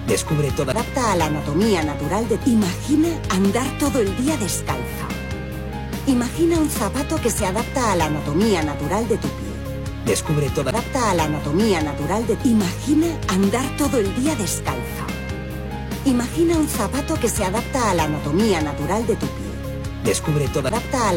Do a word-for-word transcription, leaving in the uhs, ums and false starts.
Descubre todo. Adapta a la anatomía natural de... Imagina andar todo el día descalzo. Imagina un zapato que se adapta a la anatomía natural de tu pie. Descubre todo. Adapta a la anatomía natural de... Imagina andar todo el día descalzo. Imagina un zapato que se adapta a la anatomía natural de tu pie. Descubre todo. Adapta a la